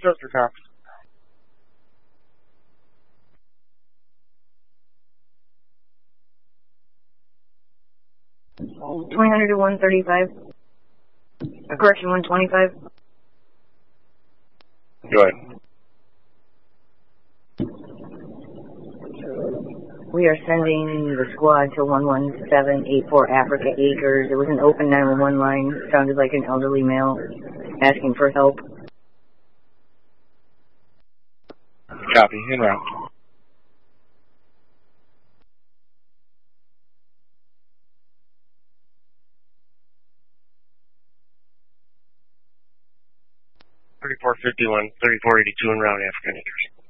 Chester Cox. 2000 to 135. Correction, 125. Go ahead. We are sending the squad to 11784 Africa Acres. It was an open 911 line. It sounded like an elderly male asking for help. Copy. En route. $3451, 3482 en route, African Acres.